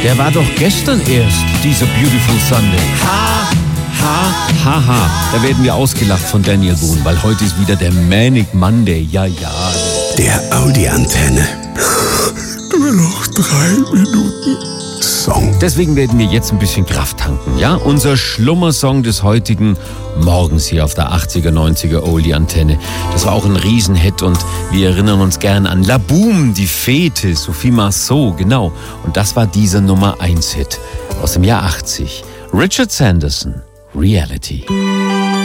Der war doch gestern erst, dieser Beautiful Sunday. Ha, ha, ha, ha. Da werden wir ausgelacht von Daniel Boone, weil heute ist wieder der Manic Monday. Ja, ja. Der Audi-Antenne. Nur noch 3 Minuten Song. Deswegen werden wir jetzt ein bisschen Kraft tanken, ja? Unser Schlummersong des heutigen Morgens hier auf der 80er, 90er Oldie-Antenne. Das war auch ein Riesenhit und wir erinnern uns gern an La Boum, die Fete, Sophie Marceau, genau. Und das war dieser Nummer 1 Hit aus dem Jahr 80. Richard Sanderson, Reality.